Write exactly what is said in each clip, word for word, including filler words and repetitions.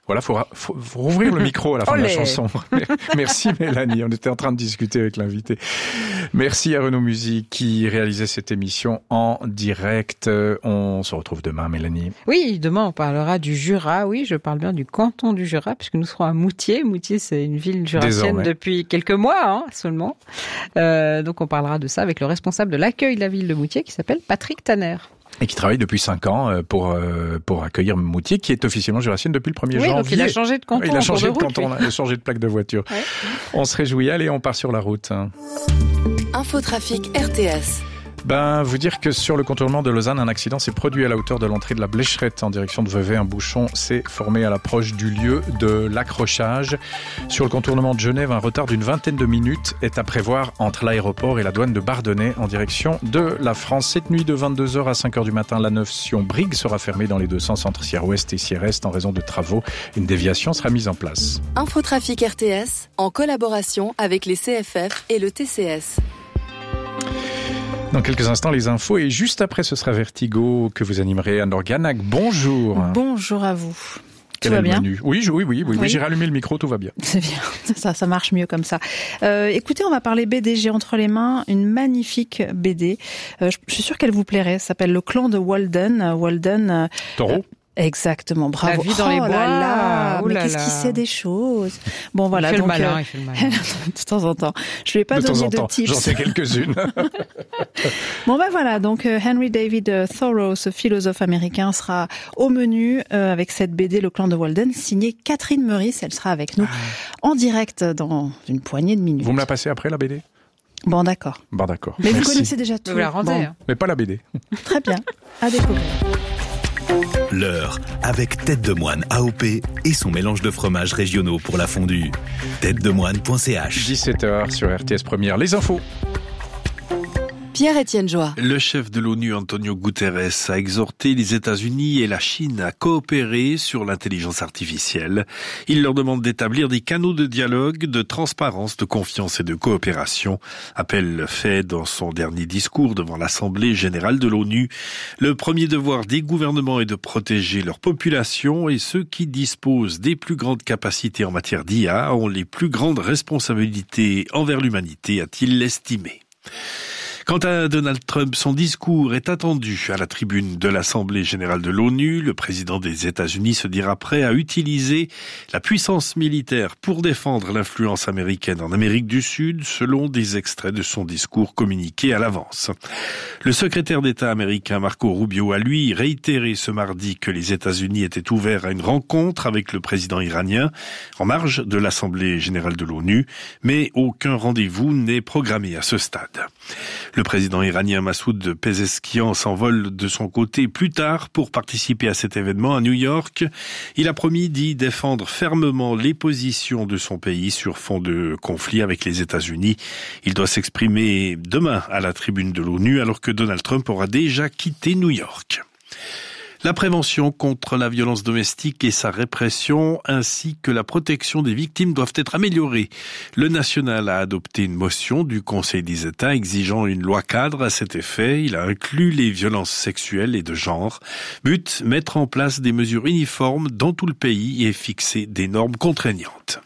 Voilà, faut, faut, faut rouvrir le micro à la fin Olé. de la chanson. Merci Mélanie, on était en train de discuter avec l'invité. Merci à Renaud Musique qui réalisait cette émission en direct. On se retrouve demain, Mélanie. Oui, demain on parlera du Jura. Oui, je parle bien du canton du Jura, puisque nous serons à Moutier. Moutier, c'est une ville jurassienne Désormais. depuis quelques mois hein, seulement. Euh, donc on parlera de ça avec le responsable de l'accueil de la ville de Moutier qui s'appelle Patrick Tanner. Et qui travaille depuis cinq ans pour pour accueillir Moutier, qui est officiellement jurassienne depuis le premier oui, janvier. Donc il a changé de canton. Il a changé de, de route, canton, il a changé de plaque de voiture. Ouais. On se réjouit, allez, on part sur la route. Infotrafic R T S. Ben, vous dire que sur le contournement de Lausanne, un accident s'est produit à la hauteur de l'entrée de la Blécherette en direction de Vevey. Un bouchon s'est formé à l'approche du lieu de l'accrochage. Sur le contournement de Genève, un retard d'une vingtaine de minutes est à prévoir entre l'aéroport et la douane de Bardonnay en direction de la France. Cette nuit de vingt-deux heures à cinq heures du matin, la notion Brigue sera fermée dans les deux sens entre Sierre-Ouest et Sierre-Est en raison de travaux. Une déviation sera mise en place. Infotrafic R T S en collaboration avec les C F F et le T C S. Dans quelques instants, les infos et juste après, ce sera Vertigo que vous animerez. Anne Organac, bonjour. Bonjour à vous. Quel tout va bien oui, oui, oui, oui, oui, oui. J'ai rallumé le micro, tout va bien. C'est bien, ça, ça marche mieux comme ça. Euh, écoutez, on va parler B D. J'ai entre les mains une magnifique B D. Euh, je, je suis sûre qu'elle vous plairait. Ça s'appelle Le Clan de Walden. Walden. Euh, Taureau. Exactement, bravo. La vie dans oh les bois. Là là, oh mais là qu'est-ce là. qu'il sait des choses. Bon voilà, il fait donc le malin, euh, il fait le malin. de temps en temps. Je vais pas de donner temps en de temps. tips. J'en sais quelques-unes. Bon ben voilà, donc euh, Henry David Thoreau, ce philosophe américain, sera au menu euh, avec cette B D Le Clan de Walden, signée Catherine Meurice. Elle sera avec nous ah. en direct dans une poignée de minutes. Vous me la passez après la B D ? Bon d'accord. Bon d'accord. Mais Merci. vous connaissez déjà tout. Vous la rendez. Bon. Hein. Mais pas la B D. Très bien. À découvrir. L'heure avec Tête de Moine A O P et son mélange de fromages régionaux pour la fondue. tête de moine point c h. dix-sept heures sur R T S Première. Les infos. Pierre-Étienne Joie. Le chef de l'ONU, Antonio Guterres, a exhorté les États-Unis et la Chine à coopérer sur l'intelligence artificielle. Il leur demande d'établir des canaux de dialogue, de transparence, de confiance et de coopération. Appel fait dans son dernier discours devant l'Assemblée générale de l'ONU. Le premier devoir des gouvernements est de protéger leur population et ceux qui disposent des plus grandes capacités en matière d'I A ont les plus grandes responsabilités envers l'humanité, a-t-il estimé. Quant à Donald Trump, son discours est attendu à la tribune de l'Assemblée générale de l'ONU. Le président des États-Unis se dira prêt à utiliser la puissance militaire pour défendre l'influence américaine en Amérique du Sud, selon des extraits de son discours communiqué à l'avance. Le secrétaire d'État américain Marco Rubio a lui réitéré ce mardi que les États-Unis étaient ouverts à une rencontre avec le président iranien en marge de l'Assemblée générale de l'ONU, mais aucun rendez-vous n'est programmé à ce stade. Le président iranien Massoud Pezeshkian s'envole de son côté plus tard pour participer à cet événement à New York. Il a promis d'y défendre fermement les positions de son pays sur fond de conflit avec les États-Unis. Il doit s'exprimer demain à la tribune de l'ONU alors que Donald Trump aura déjà quitté New York. La prévention contre la violence domestique et sa répression ainsi que la protection des victimes doivent être améliorées. Le national a adopté une motion du Conseil des États exigeant une loi cadre à cet effet. Il a inclus les violences sexuelles et de genre. But, mettre en place des mesures uniformes dans tout le pays et fixer des normes contraignantes.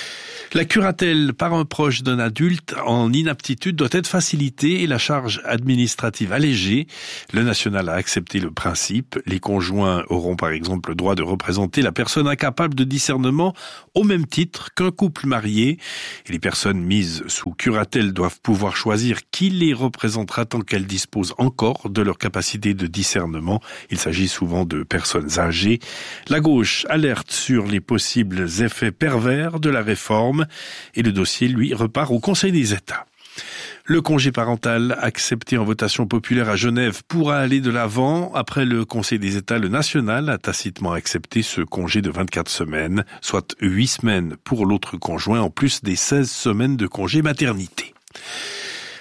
La curatelle par un proche d'un adulte en inaptitude doit être facilitée et la charge administrative allégée. Le national a accepté le principe. Les conjoints auront par exemple le droit de représenter la personne incapable de discernement au même titre qu'un couple marié. Et les personnes mises sous curatelle doivent pouvoir choisir qui les représentera tant qu'elles disposent encore de leur capacité de discernement. Il s'agit souvent de personnes âgées. La gauche alerte sur les possibles effets pervers de la réforme. Et le dossier, lui, repart au Conseil des États. Le congé parental accepté en votation populaire à Genève pourra aller de l'avant. Après le Conseil des États, le national a tacitement accepté ce congé de vingt-quatre semaines, soit huit semaines pour l'autre conjoint, en plus des seize semaines de congé maternité.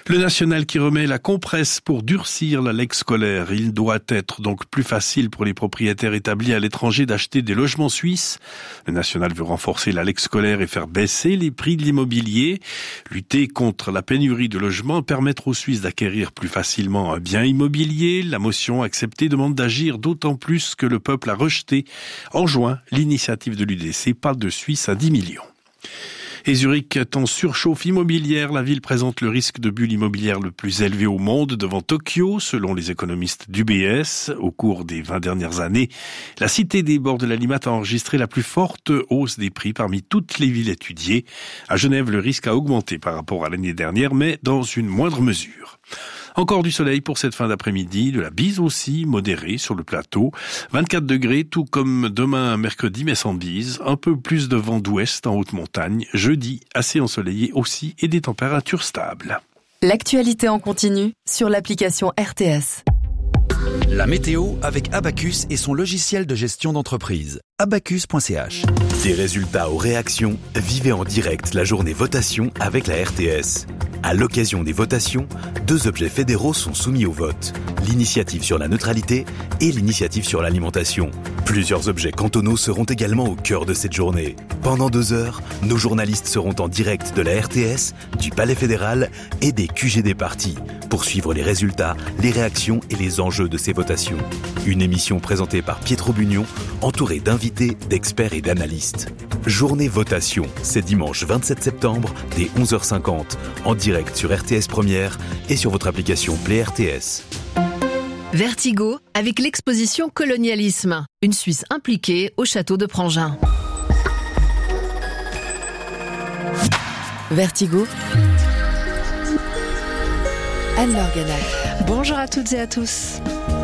Le national qui remet la compresse pour durcir la lex scolaire. Il doit être donc plus facile pour les propriétaires établis à l'étranger d'acheter des logements suisses. Le national veut renforcer la lex scolaire et faire baisser les prix de l'immobilier, lutter contre la pénurie de logements, permettre aux Suisses d'acquérir plus facilement un bien immobilier. La motion acceptée demande d'agir d'autant plus que le peuple a rejeté en juin l'initiative de l'U D C, pas de Suisse à dix millions. Et Zurich est en surchauffe immobilière. La ville présente le risque de bulle immobilière le plus élevé au monde devant Tokyo, selon les économistes d'U B S. Au cours des vingt dernières années, la cité des bords de la Limate a enregistré la plus forte hausse des prix parmi toutes les villes étudiées. À Genève, le risque a augmenté par rapport à l'année dernière, mais dans une moindre mesure. Encore du soleil pour cette fin d'après-midi, de la bise aussi, modérée sur le plateau. vingt-quatre degrés, tout comme demain mercredi, mais sans bise. Un peu plus de vent d'ouest en haute montagne. Jeudi, assez ensoleillé aussi et des températures stables. L'actualité en continu sur l'application R T S. La météo avec Abacus et son logiciel de gestion d'entreprise. abacus point c h. Des résultats aux réactions, vivez en direct la journée votation avec la R T S. À l'occasion des votations, deux objets fédéraux sont soumis au vote. L'initiative sur la neutralité et l'initiative sur l'alimentation. Plusieurs objets cantonaux seront également au cœur de cette journée. Pendant deux heures, nos journalistes seront en direct de la R T S, du Palais fédéral et des Q G des partis pour suivre les résultats, les réactions et les enjeux de ces votations. Une émission présentée par Pietro Bugnon, entourée d'invités, d'experts et d'analystes. Journée votation, c'est dimanche vingt-sept septembre dès onze heures cinquante, en direct sur R T S Première et sur votre application Play R T S. Vertigo avec l'exposition Colonialisme, une Suisse impliquée au château de Prangin. Vertigo, Anne-Laure Ganac. Bonjour à toutes et à tous.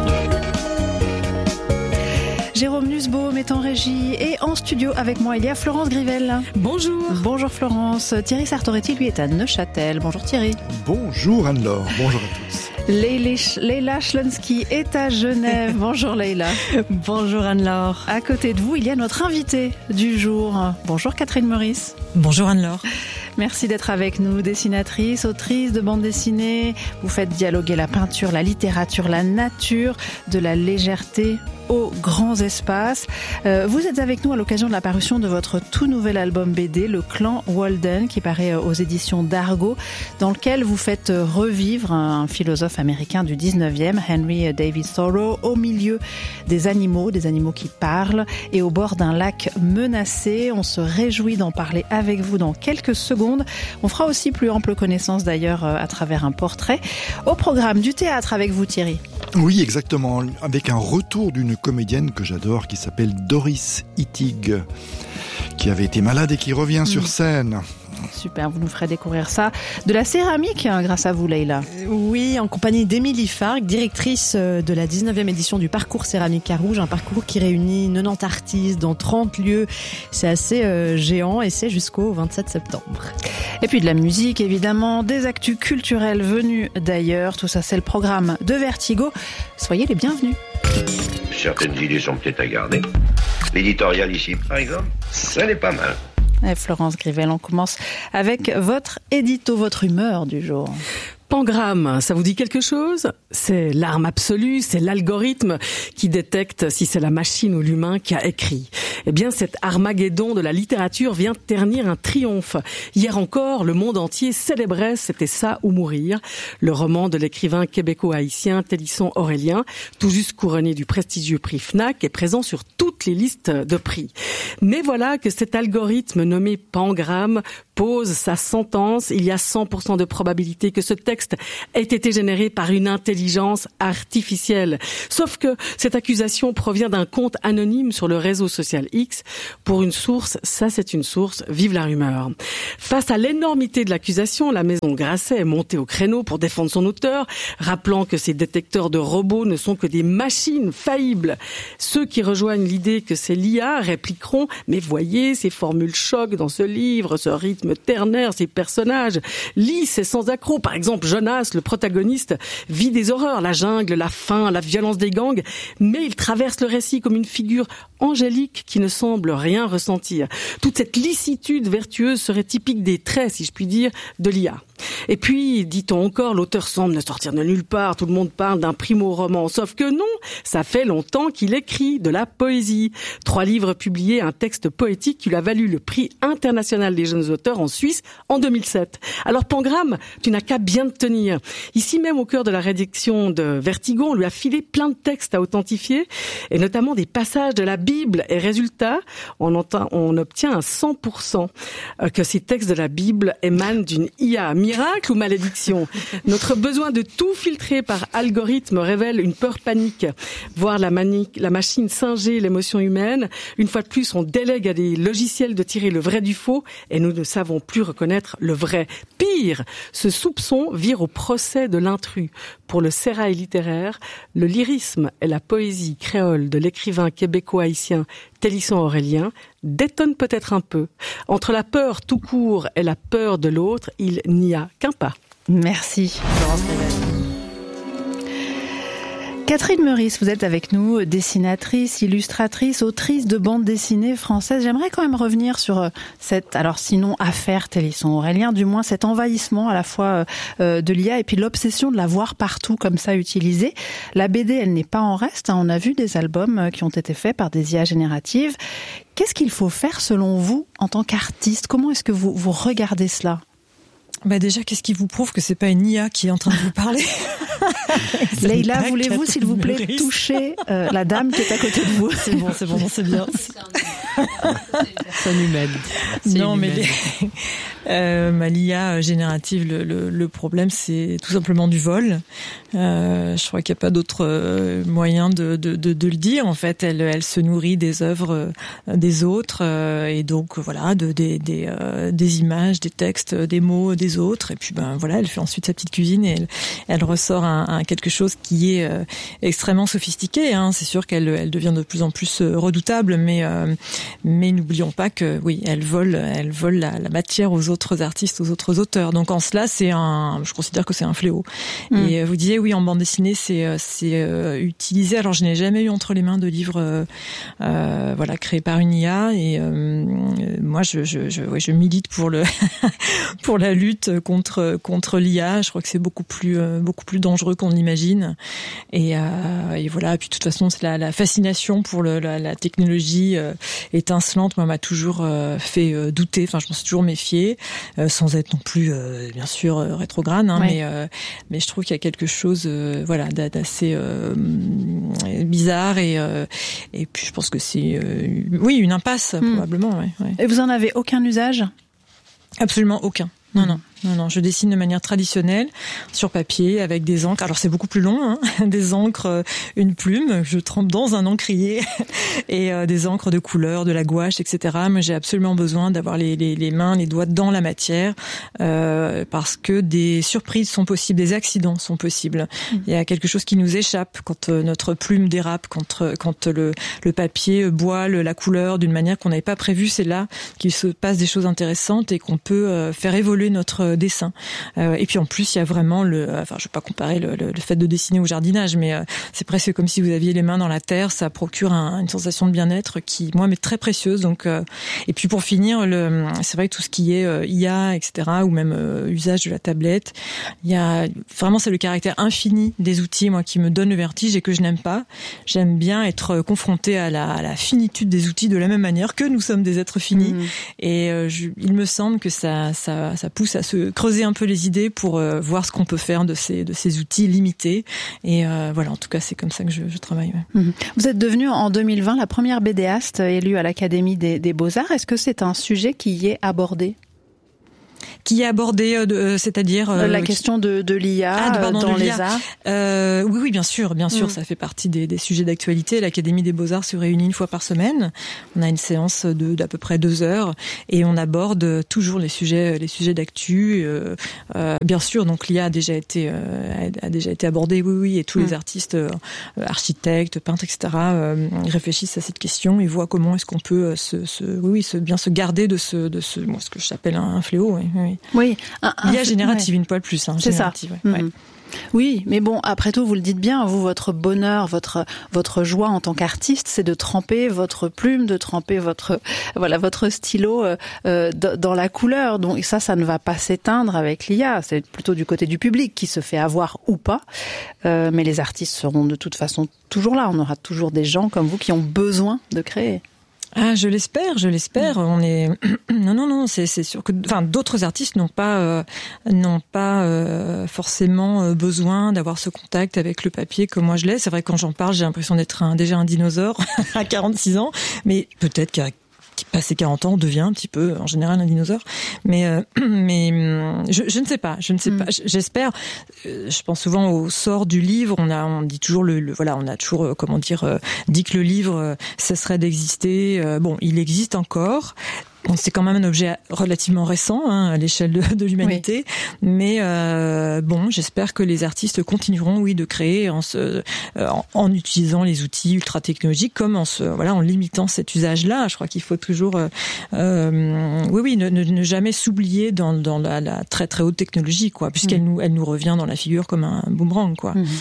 Jérôme Nussbaum est en régie et en studio avec moi, il y a Florence Grivel. Bonjour. Bonjour Florence. Thierry Sartoretti, lui, est à Neuchâtel. Bonjour Thierry. Bonjour Anne-Laure. Bonjour à tous. Leila Schlonsky est à Genève. Bonjour Leila. Bonjour Anne-Laure. À côté de vous, il y a notre invitée du jour. Bonjour Catherine Meurice. Bonjour Anne-Laure. Merci d'être avec nous, dessinatrice, autrice de bande dessinée. Vous faites dialoguer la peinture, la littérature, la nature, de la légèreté aux grands espaces. Euh, vous êtes avec nous à l'occasion de la parution de votre tout nouvel album B D, Le Clan Walden, qui paraît aux éditions d'Argo, dans lequel vous faites revivre un philosophe américain du dix-neuvième, Henry David Thoreau, au milieu des animaux, des animaux qui parlent, et au bord d'un lac menacé. On se réjouit d'en parler avec vous dans quelques secondes. On fera aussi plus ample connaissance d'ailleurs à travers un portrait. Au programme du théâtre avec vous Thierry. Oui, exactement, avec un retour d'une comédienne que j'adore qui s'appelle Doris Ittig, qui avait été malade et qui revient mmh. sur scène. Super, vous nous ferez découvrir ça. De la céramique, hein, grâce à vous, Leïla. Oui, en compagnie d'Émilie Fargue, directrice de la dix-neuvième édition du Parcours Céramique à Rouge, un parcours qui réunit quatre-vingt-dix artistes dans trente lieux. C'est assez euh, géant et c'est jusqu'au vingt-sept septembre. Et puis de la musique, évidemment, des actus culturels venus d'ailleurs. Tout ça, c'est le programme de Vertigo. Soyez les bienvenus. Certaines idées sont peut-être à garder. L'éditorial ici, par exemple, ça n'est pas mal. Et Florence Grivel, on commence avec votre édito, votre humeur du jour. Pangramme, ça vous dit quelque chose ? C'est l'arme absolue, c'est l'algorithme qui détecte si c'est la machine ou l'humain qui a écrit. Eh bien, cet Armageddon de la littérature vient ternir un triomphe. Hier encore, le monde entier célébrait C'était ça ou mourir, le roman de l'écrivain québéco-haïtien Télisson Aurélien, tout juste couronné du prestigieux prix Fnac et présent sur toutes les listes de prix. Mais voilà que cet algorithme nommé Pangramme pose sa sentence. Il y a cent pour cent de probabilité que ce texte ait été généré par une intelligence artificielle. Sauf que cette accusation provient d'un compte anonyme sur le réseau social X. Pour une source, ça c'est une source, vive la rumeur. Face à l'énormité de l'accusation, la maison Grasset est montée au créneau pour défendre son auteur, rappelant que ces détecteurs de robots ne sont que des machines faillibles. Ceux qui rejoignent l'idée que c'est l'I A répliqueront « Mais voyez, ces formules choc dans ce livre, ce rythme ternaire, ces personnages lisses et sans accroc. Par exemple, Jonas, le protagoniste, vit des horreurs, la jungle, la faim, la violence des gangs, mais il traverse le récit comme une figure angélique qui ne semble rien ressentir. Toute cette licitude vertueuse serait typique des traits, si je puis dire, de l'I A. Et puis, dit-on encore, l'auteur semble ne sortir de nulle part. Tout le monde parle d'un primo-roman. Sauf que non, ça fait longtemps qu'il écrit de la poésie. Trois livres publiés, un texte poétique qui lui a valu le prix international des jeunes auteurs en Suisse en deux mille sept. Alors, Pangramme, tu n'as qu'à bien te tenir. Ici même, au cœur de la rédaction de Vertigo, on lui a filé plein de textes à authentifier, et notamment des passages de la Bible. Et résultat, on, entend, on obtient un cent pour cent que ces textes de la Bible émanent d'une I A. Miracle ou malédiction? Notre besoin de tout filtrer par algorithme révèle une peur panique. Voir la, manique, la machine singer l'émotion humaine. Une fois de plus, on délègue à des logiciels de tirer le vrai du faux et nous ne savons plus reconnaître le vrai. Pire, ce soupçon vire au procès de l'intrus. Pour le sérail littéraire, le lyrisme et la poésie créole de l'écrivain québéco-haïtien Télisson Aurélien détonnent peut-être un peu. Entre la peur tout court et la peur de l'autre, il n'y a qu'un pas. Merci. Catherine Meurice, vous êtes avec nous, dessinatrice, illustratrice, autrice de bande dessinée française. J'aimerais quand même revenir sur cette, alors sinon affaire Télisson Aurélien, du moins cet envahissement à la fois de l'I A et puis l'obsession de la voir partout comme ça utilisée. La B D, elle n'est pas en reste. On a vu des albums qui ont été faits par des I A génératives. Qu'est-ce qu'il faut faire selon vous en tant qu'artiste? Comment est-ce que vous, vous regardez cela? Bah déjà, qu'est-ce qui vous prouve que c'est pas une I A qui est en train de vous parler? Leïla, voulez-vous, s'il vous plaît, Meurice. toucher euh, la dame qui est à côté de vous? C'est bon, c'est bon, non, c'est bien. C'est une humaine. Non, mais les... euh, l'I A générative, le, le, le problème, c'est tout simplement du vol. Euh, je crois qu'il n'y a pas d'autre euh, moyen de, de, de, de le dire. En fait, elle, elle se nourrit des œuvres euh, des autres euh, et donc voilà, de, des, des, euh, des images, des textes, des mots des autres. Et puis ben voilà, elle fait ensuite sa petite cuisine et elle, elle ressort un, un quelque chose qui est euh, extrêmement sophistiqué. Hein. C'est sûr qu'elle elle devient de plus en plus redoutable, mais euh, mais n'oublions pas que oui, elle vole, elle vole la, la matière aux autres artistes, aux autres auteurs. Donc en cela, c'est un, je considère que c'est un fléau. Mmh. Et vous disiez oui, en bande dessinée, c'est c'est euh, utilisé. Alors je n'ai jamais eu entre les mains de livres euh, euh, voilà créés par une I A. Et euh, moi, je je je, ouais, je milite pour le pour la lutte contre contre l'I A. Je crois que c'est beaucoup plus euh, beaucoup plus dangereux qu'on l'imagine. Et, euh, et voilà. Et puis de toute façon, c'est la, la fascination pour le, la, la technologie euh, étincelante, moi, m'a toujours euh, fait euh, douter. Enfin, je m'en suis toujours méfiée, euh, sans être non plus, euh, bien sûr, euh, rétrograde. Hein, ouais. Mais euh, mais je trouve qu'il y a quelque chose, euh, voilà, d'assez euh, bizarre. Et euh, et puis je pense que c'est, euh, oui, une impasse mmh. probablement. Ouais, ouais. Et vous en avez aucun usage? Absolument aucun. Non, non. Non, non, je dessine de manière traditionnelle, sur papier, avec des encres. Alors c'est beaucoup plus long, hein, des encres, une plume, je trempe dans un encrier, et euh, des encres de couleur, de la gouache, et cetera. Mais j'ai absolument besoin d'avoir les, les, les mains, les doigts dans la matière, euh, parce que des surprises sont possibles, des accidents sont possibles. Mmh. Il y a quelque chose qui nous échappe quand euh, notre plume dérape, quand, quand le, le papier boit le, la couleur d'une manière qu'on n'avait pas prévue. C'est là qu'il se passe des choses intéressantes et qu'on peut euh, faire évoluer notre dessin. Euh, et puis en plus, il y a vraiment le, enfin, je vais pas comparer le, le, le fait de dessiner au jardinage, mais euh, c'est presque comme si vous aviez les mains dans la terre. Ça procure un, une sensation de bien-être qui, moi, m'est très précieuse. Donc, euh, et puis pour finir, le, c'est vrai que tout ce qui est euh, I A, et cetera, ou même euh, usage de la tablette, il y a vraiment c'est le caractère infini des outils, moi, qui me donne le vertige et que je n'aime pas. J'aime bien être confrontée à la, à la finitude des outils de la même manière que nous sommes des êtres finis. Mmh. Et euh, je, il me semble que ça, ça, ça pousse à se creuser un peu les idées pour euh, voir ce qu'on peut faire de ces de ces outils limités. Et euh, voilà, en tout cas, c'est comme ça que je, je travaille. Ouais. Mmh. Vous êtes devenue en deux mille vingt la première BDaste élue à l'Académie des, des Beaux-Arts. Est-ce que c'est un sujet qui y est abordé? Qui est abordé, euh, c'est-à-dire euh, la question de, de l'I A ah, pardon, dans de les arts. Euh, oui, oui, bien sûr, bien sûr, mmh. ça fait partie des, des sujets d'actualité. L'Académie des Beaux-Arts se réunit une fois par semaine. On a une séance de d'à peu près deux heures et on aborde toujours les sujets, les sujets d'actu. Euh, euh, bien sûr, donc l'I A a déjà été euh, a déjà été abordée, oui, oui, et tous mmh. les artistes, euh, architectes, peintres, et cetera, euh, réfléchissent à cette question et voient comment est-ce qu'on peut se, se oui, se bien se garder de ce de ce, moi, ce que j'appelle un, un fléau. Oui, oui. Oui. Un, un, L'I A générative, ouais. une poil plus. Hein, c'est ça. Ouais. Mm-hmm. Oui, mais bon, après tout, vous le dites bien, vous, votre bonheur, votre votre joie en tant qu'artiste, c'est de tremper votre plume, de tremper votre voilà votre stylo euh, dans la couleur. Donc ça, ça ne va pas s'éteindre avec l'I A. C'est plutôt du côté du public qui se fait avoir ou pas. Euh, mais les artistes seront de toute façon toujours là. On aura toujours des gens comme vous qui ont besoin de créer. Ah, je l'espère, je l'espère. On est non, non, non. C'est, c'est sûr que, enfin, d'autres artistes n'ont pas, euh, n'ont pas euh, forcément besoin d'avoir ce contact avec le papier que moi je l'ai. C'est vrai que quand j'en parle, j'ai l'impression d'être un, déjà un dinosaure à quarante-six ans, mais peut-être qu'à passé quarante ans, on devient un petit peu, en général, un dinosaure. Mais, euh, mais je, je ne sais pas, je ne sais mm. pas. J'espère. Je pense souvent au sort du livre. On a, on dit toujours le, le voilà, on a toujours, comment dire, euh, dit que le livre euh, cesserait d'exister. Euh, bon, il existe encore. Bon, c'est quand même un objet relativement récent hein, à l'échelle de, de l'humanité, oui. mais euh, bon, j'espère que les artistes continueront, oui, de créer en, se, euh, en, en utilisant les outils ultra technologiques, comme en se, voilà, en limitant cet usage-là. Je crois qu'il faut toujours, euh, euh, oui, oui, ne, ne, ne jamais s'oublier dans, dans la, la très très haute technologie, quoi, puisqu'elle mmh. nous, elle nous revient dans la figure comme un boomerang, quoi. Mmh.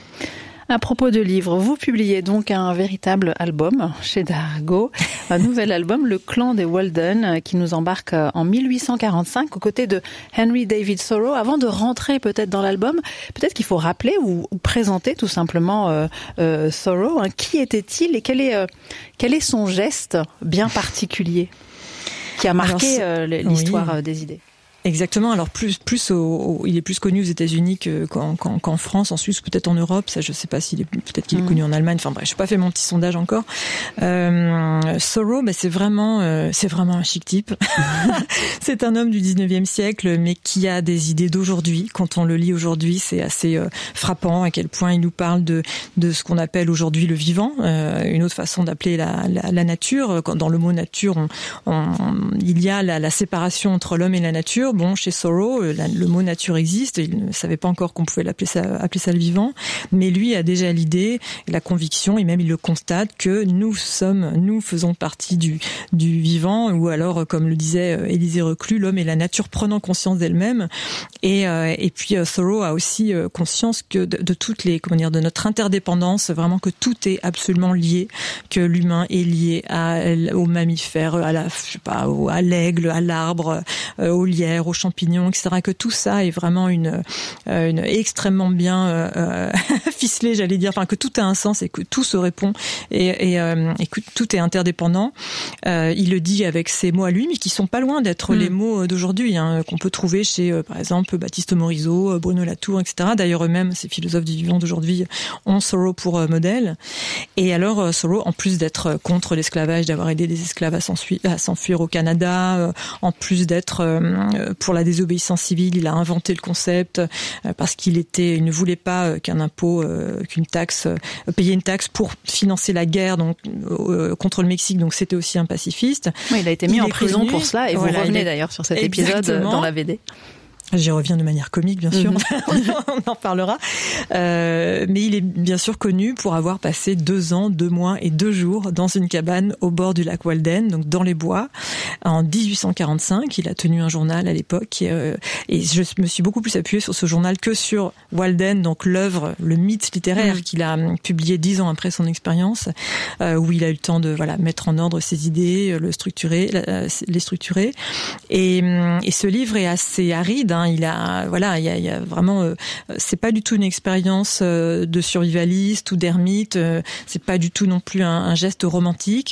À propos de livres, vous publiez donc un véritable album chez Dargaud, un nouvel album, Le Clan des Walden, qui nous embarque en mille huit cent quarante-cinq aux côtés de Henry David Thoreau. Avant de rentrer peut-être dans l'album, peut-être qu'il faut rappeler ou, ou présenter tout simplement euh, euh, Thoreau. Hein. Qui était-il et quel est, euh, quel est son geste bien particulier qui a marqué Alors, euh, l'histoire oui. des idées? Exactement. Alors plus plus au, au, il est plus connu aux États-Unis que, qu'en, qu'en, qu'en France, en Suisse, peut-être en Europe. Ça, je sais pas s'il est peut-être qu'il est connu en Allemagne. Enfin bref, je n'ai pas fait mon petit sondage encore. Euh, Thoreau, ben c'est vraiment euh, c'est vraiment un chic type. C'est un homme du dix-neuvième siècle, mais qui a des idées d'aujourd'hui. Quand on le lit aujourd'hui, c'est assez euh, frappant à quel point il nous parle de de ce qu'on appelle aujourd'hui le vivant, euh, une autre façon d'appeler la, la, la nature. Quand dans le mot nature, on, on, il y a la, la séparation entre l'homme et la nature. Bon, chez Thoreau, le mot nature existe. Il ne savait pas encore qu'on pouvait l'appeler ça, appeler ça le vivant. Mais lui a déjà l'idée, la conviction, et même il le constate, que nous sommes, nous faisons partie du, du vivant, ou alors, comme le disait Élisée Reclus, l'homme et la nature prenant conscience d'elle-même. Et, euh, et puis, Thoreau a aussi conscience que de, de toutes les, comment dire, de notre interdépendance, vraiment que tout est absolument lié, que l'humain est lié à, aux mammifères, à la, je sais pas, à l'aigle, à l'arbre, au lierre, aux champignons, et cetera. Que tout ça est vraiment une, une extrêmement bien euh, ficelé, j'allais dire. Enfin, que tout a un sens et que tout se répond et, et, euh, et que tout est interdépendant. Euh, il le dit avec ses mots à lui, mais qui sont pas loin d'être mmh. les mots d'aujourd'hui, hein, qu'on peut trouver chez, euh, par exemple, Baptiste Morisot, Bruno Latour, et cetera. D'ailleurs, eux-mêmes, ces philosophes du vivant d'aujourd'hui, ont Thoreau pour euh, modèle. Et alors, euh, Thoreau, en plus d'être contre l'esclavage, d'avoir aidé des esclaves à s'enfuir, à s'enfuir au Canada, euh, en plus d'être euh, pour la désobéissance civile, il a inventé le concept euh, parce qu'il était, il ne voulait pas euh, qu'un impôt, euh, qu'une taxe, euh, payer une taxe pour financer la guerre donc euh, contre le Mexique. Donc c'était aussi un pacifiste. Oui, il a été mis il en prison connu. Pour cela et voilà, vous revenez est... d'ailleurs sur cet Exactement. Épisode dans la V D. J'y reviens de manière comique, bien sûr. Mm-hmm. On en parlera. Euh, mais il est bien sûr connu pour avoir passé deux ans, deux mois et deux jours dans une cabane au bord du lac Walden, donc dans les bois, en dix-huit cent quarante-cinq. Il a tenu un journal à l'époque et, euh, et je me suis beaucoup plus appuyée sur ce journal que sur Walden, donc l'œuvre, le mythe littéraire mm. qu'il a publié dix ans après son expérience, euh, où il a eu le temps de voilà mettre en ordre ses idées, le structurer, les structurer. Et, et ce livre est assez aride. Il a, voilà, il y a, il y a vraiment, euh, c'est pas du tout une expérience euh, de survivaliste ou d'ermite. Euh, c'est pas du tout non plus un, un geste romantique.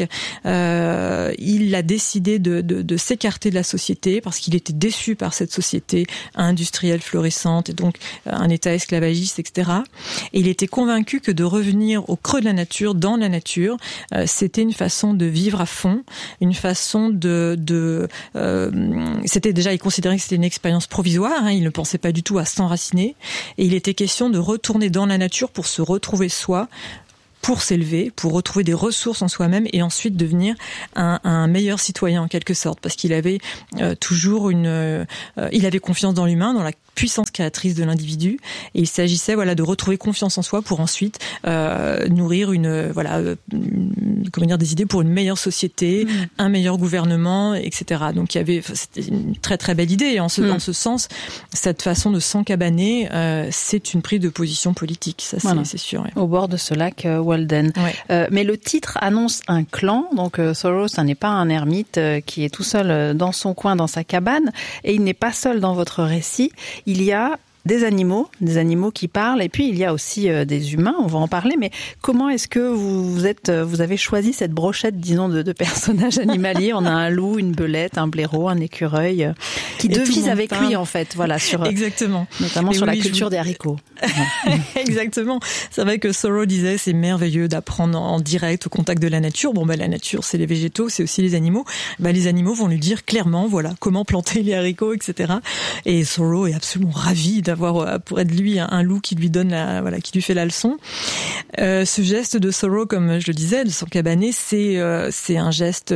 Euh, il a décidé de, de, de s'écarter de la société parce qu'il était déçu par cette société industrielle florissante et donc euh, un État esclavagiste, et cetera. Et il était convaincu que de revenir au creux de la nature, dans la nature, euh, c'était une façon de vivre à fond, une façon de, de, euh, c'était déjà, il considérait que c'était une expérience provisoire. Il ne pensait pas du tout à s'enraciner et il était question de retourner dans la nature pour se retrouver soi, pour s'élever, pour retrouver des ressources en soi-même et ensuite devenir un, un meilleur citoyen en quelque sorte, parce qu'il avait euh, toujours une, euh, il avait confiance dans l'humain, dans la puissance créatrice de l'individu, et il s'agissait voilà de retrouver confiance en soi pour ensuite euh, nourrir une voilà une, comment dire des idées pour une meilleure société, mmh. un meilleur gouvernement, et cetera. Donc il y avait c'était une très très belle idée, et en ce mmh. en ce sens, cette façon de s'encabaner, euh, c'est une prise de position politique, ça c'est, voilà. c'est sûr. Ouais. Au bord de ce lac euh, Walden. Ouais. Euh, mais le titre annonce un clan, donc euh, Thoreau, ça n'est pas un ermite euh, qui est tout seul euh, dans son coin, dans sa cabane, et il n'est pas seul dans votre récit. Il y a des animaux, des animaux qui parlent, et puis il y a aussi euh, des humains, on va en parler, mais comment est-ce que vous, vous êtes, vous avez choisi cette brochette, disons, de, de personnages animaliers? On a un loup, une belette, un blaireau, un écureuil, euh, qui devisent avec parle. lui, en fait, voilà, sur, Exactement. notamment et sur oui, la culture vous... des haricots. Exactement. C'est vrai que Thoreau disait, c'est merveilleux d'apprendre en direct au contact de la nature. Bon, bah, la nature, c'est les végétaux, c'est aussi les animaux. Bah, les animaux vont lui dire clairement, voilà, comment planter les haricots, et cetera. Et Thoreau est absolument ravi d'avoir avoir pour être lui un loup qui lui donne la, voilà, qui lui fait la leçon. Euh, ce geste de Thoreau, comme je le disais, de s'encabaner, c'est euh, c'est un geste,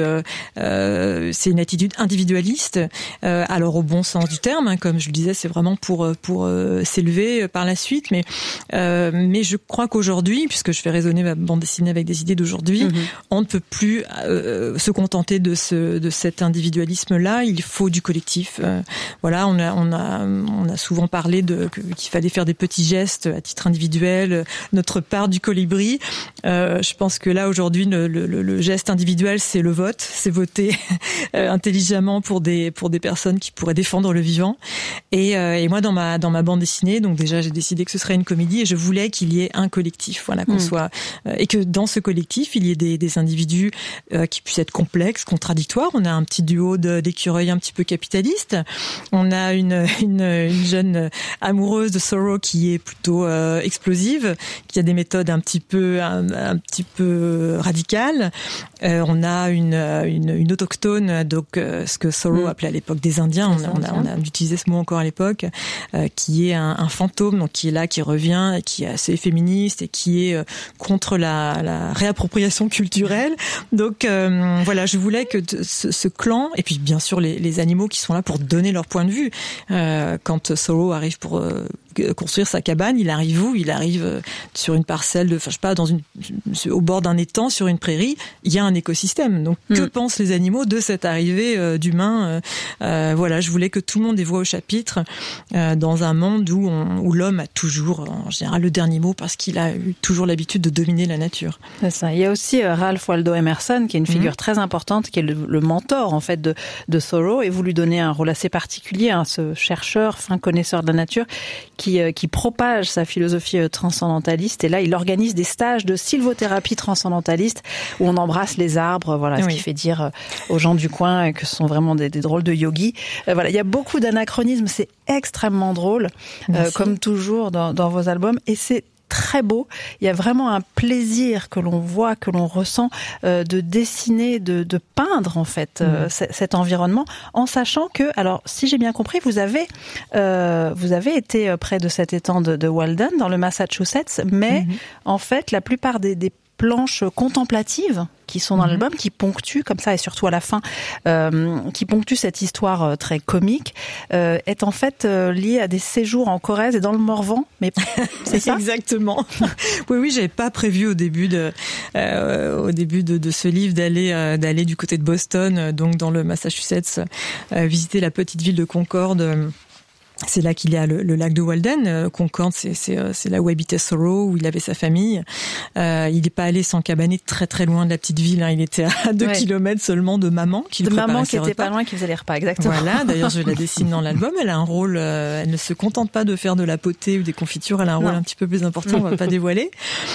euh, c'est une attitude individualiste. Euh, alors au bon sens du terme, hein, comme je le disais, c'est vraiment pour pour euh, s'élever par la suite. Mais euh, mais je crois qu'aujourd'hui, puisque je fais résonner ma bande dessinée avec des idées d'aujourd'hui, mm-hmm. on ne peut plus euh, se contenter de ce de cet individualisme-là. Il faut du collectif. Euh, voilà, on a on a on a souvent parlé de De, qu'il fallait faire des petits gestes à titre individuel, notre part du colibri. Euh, je pense que là aujourd'hui le, le, le geste individuel c'est le vote, c'est voter euh, intelligemment pour des pour des personnes qui pourraient défendre le vivant. Et, euh, et moi dans ma dans ma bande dessinée, donc déjà j'ai décidé que ce serait une comédie et je voulais qu'il y ait un collectif, voilà qu'on mmh. soit euh, et que dans ce collectif il y ait des, des individus euh, qui puissent être complexes, contradictoires. On a un petit duo de, d'écureuils un petit peu capitaliste. On a une une, une jeune amoureuse de Thoreau qui est plutôt euh, explosive, qui a des méthodes un petit peu un, un petit peu radicales. Euh, on a une, une une autochtone, donc euh, ce que Thoreau mmh. appelait à l'époque des Indiens. On a, on a, on a utilisé ce mot encore à l'époque, euh, qui est un, un fantôme, donc qui est là, qui revient, et qui est assez féministe et qui est euh, contre la, la réappropriation culturelle. Donc euh, voilà, je voulais que ce, ce clan, et puis bien sûr les, les animaux qui sont là pour donner leur point de vue. Euh, quand Thoreau arrive pour euh, construire sa cabane, il arrive où? Il arrive sur une parcelle de, enfin je sais pas, dans une, au bord d'un étang, sur une prairie. Il y a un écosystème. Donc que mmh. pensent les animaux de cette arrivée euh, d'humains? euh, Voilà, je voulais que tout le monde ait voix au chapitre euh, dans un monde où, on, où l'homme a toujours, en général, le dernier mot parce qu'il a eu toujours l'habitude de dominer la nature. C'est ça. Il y a aussi euh, Ralph Waldo Emerson, qui est une figure mmh. très importante, qui est le, le mentor en fait de, de Thoreau, et vous lui donnez un rôle assez particulier, hein, ce chercheur, fin connaisseur de la nature, qui qui propage sa philosophie transcendentaliste, et là il organise des stages de sylvothérapie transcendentaliste où on embrasse les arbres, voilà, oui. ce qui fait dire aux gens du coin que ce sont vraiment des, des drôles de yogis. Euh, voilà, il y a beaucoup d'anachronismes, c'est extrêmement drôle, euh, comme toujours dans, dans vos albums, et c'est très beau. Il y a vraiment un plaisir que l'on voit, que l'on ressent euh, de dessiner, de, de peindre en fait euh, mmh. c- cet environnement, en sachant que, alors si j'ai bien compris, vous avez euh, vous avez été près de cet étang de, de Walden dans le Massachusetts, mais mmh. en fait la plupart des, des planches contemplatives qui sont dans mmh. l'album, qui ponctuent comme ça, et surtout à la fin, euh, qui ponctuent cette histoire euh, très comique, euh, est en fait euh, liée à des séjours en Corrèze et dans le Morvan. Mais c'est ça? Exactement. Oui, oui, j'avais pas prévu au début de, euh, au début de, de ce livre d'aller, euh, d'aller du côté de Boston, euh, donc dans le Massachusetts, euh, visiter la petite ville de Concorde. Euh, C'est là qu'il y a le, le lac de Walden. Concorde, c'est, c'est, c'est là où habitait Thoreau, où il avait sa famille. Euh, il n'est pas allé s'encabaner très très loin de la petite ville. Hein. Il était à deux ouais. kilomètres seulement de maman qui de le maman qui était repas. Pas loin, qui faisait les repas, exactement. Voilà. D'ailleurs, je la dessine dans l'album. Elle a un rôle. Euh, elle ne se contente pas de faire de la potée ou des confitures. Elle a un non. rôle un petit peu plus important. On va pas dévoiler.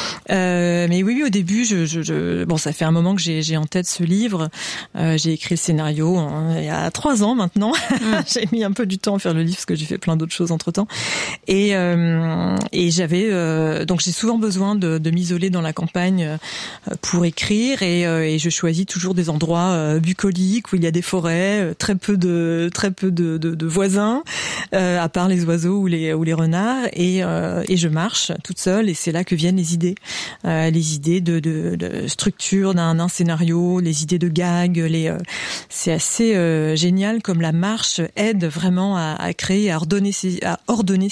Euh, mais oui, oui, au début, je, je, je, bon, ça fait un moment que j'ai, j'ai en tête ce livre. Euh, j'ai écrit le scénario hein, il y a trois ans maintenant. Mm. J'ai mis un peu du temps à faire le livre parce que j'ai fait fait plein d'autres choses entre temps. Et, euh, et j'avais euh, donc j'ai souvent besoin de, de m'isoler dans la campagne pour écrire, et, euh, et je choisis toujours des endroits euh, bucoliques où il y a des forêts, très peu de très peu de, de, de voisins, euh, à part les oiseaux ou les ou les renards, et, euh, et je marche toute seule, et c'est là que viennent les idées, euh, les idées de, de, de structure d'un, d'un scénario, les idées de gags, les euh, c'est assez euh, génial comme la marche aide vraiment à, à créer, à ordonner ses, à ordonner